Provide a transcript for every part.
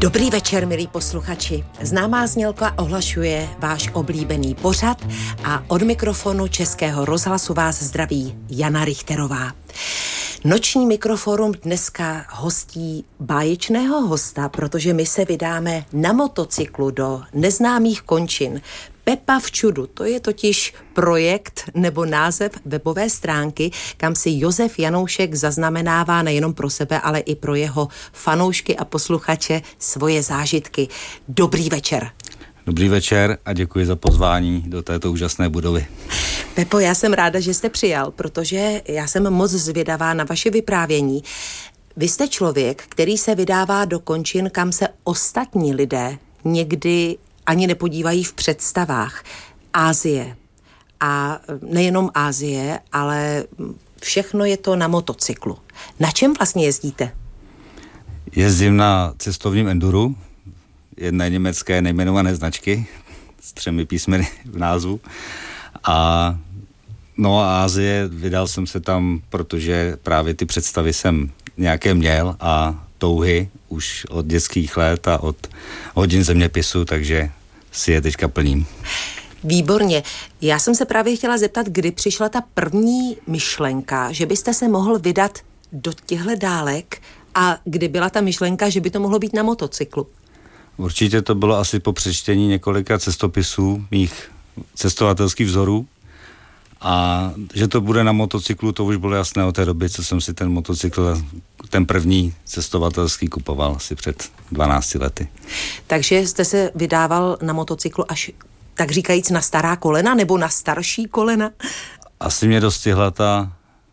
Dobrý večer, milí posluchači. Známá znělka ohlašuje váš oblíbený pořad a od mikrofonu Českého rozhlasu vás zdraví Jana Richterová. Noční mikroforum dneska hostí báječného hosta, protože my se vydáme na motocyklu do neznámých končin. Pepa v čudu, to je totiž projekt nebo název webové stránky, kam si Josef Janoušek zaznamenává nejenom pro sebe, ale i pro jeho fanoušky a posluchače svoje zážitky. Dobrý večer. Dobrý večer a děkuji za pozvání do této úžasné budovy. Pepo, já jsem ráda, že jste přijal, protože já jsem moc zvědavá na vaše vyprávění. Vy jste člověk, který se vydává do končin, kam se ostatní lidé někdy ani nepodívají v představách. Asie. A nejenom Asie, ale všechno je to na motocyklu. Na čem vlastně jezdíte? Jezdím na cestovním enduru, jedné německé nejmenované značky s 3 písmeny v názvu. A Asie, vydal jsem se tam, protože právě ty představy jsem nějaké měl a touhy už od dětských let a od hodin zeměpisu, takže si je teďka plním. Výborně. Já jsem se právě chtěla zeptat, kdy přišla ta první myšlenka, že byste se mohl vydat do těchto dálek a kdy byla ta myšlenka, že by to mohlo být na motocyklu? Určitě to bylo asi po přečtení několika cestopisů, mých cestovatelských vzorů, a že to bude na motocyklu, to už bylo jasné od té doby, co jsem si ten motocykl, ten první cestovatelský kupoval asi před 12 lety. Takže jste se vydával na motocyklu až, tak říkajíc, na stará kolena nebo na starší kolena? Asi mě dostihla ta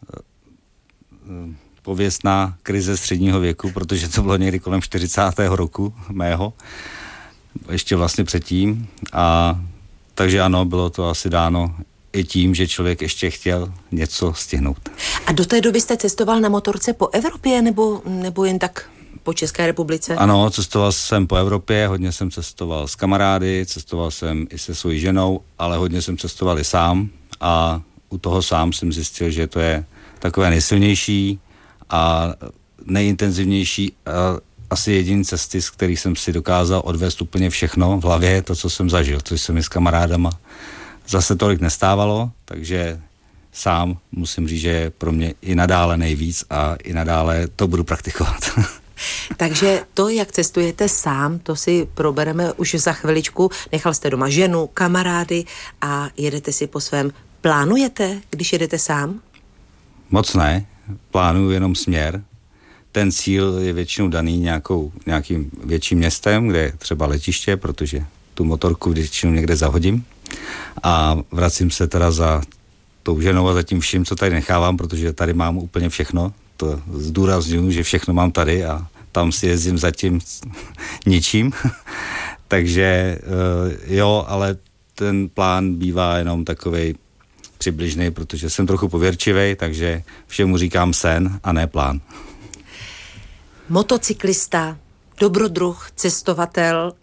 pověstná krize středního věku, protože to bylo někdy kolem 40. roku mého, ještě vlastně předtím. A takže ano, bylo to asi dáno i tím, že člověk ještě chtěl něco stihnout. A do té doby jste cestoval na motorce po Evropě nebo jen tak po České republice? Ano, cestoval jsem po Evropě, hodně jsem cestoval s kamarády, cestoval jsem i se svojí ženou, ale hodně jsem cestoval i sám a u toho sám jsem zjistil, že to je takové nejsilnější a nejintenzivnější asi jediný cesty, z kterých jsem si dokázal odvést úplně všechno v hlavě, to, co jsem zažil, což se mi s kamarádama zase tolik nestávalo, takže sám musím říct, že je pro mě i nadále nejvíc a i nadále to budu praktikovat. Takže to, jak cestujete sám, to si probereme už za chviličku. Nechal jste doma ženu, kamarády a jedete si po svém. Plánujete, když jedete sám? Moc ne, plánuju jenom směr. Ten cíl je většinou daný nějakým větším městem, kde je třeba letiště, protože tu motorku většinou někde zahodím a vracím se teda za tou ženou a za tím vším, co tady nechávám, protože tady mám úplně všechno. To zdůrazňuji, že všechno mám tady a tam si jezdím za tím ničím. Takže jo, ale ten plán bývá jenom takovej přibližný, protože jsem trochu pověrčivej, takže všemu říkám sen a ne plán. Motocyklista, dobrodruh, cestovatel,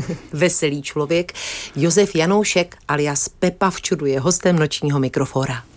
veselý člověk, Josef Janoušek alias Pepa v čudu je hostem nočního mikrofóra.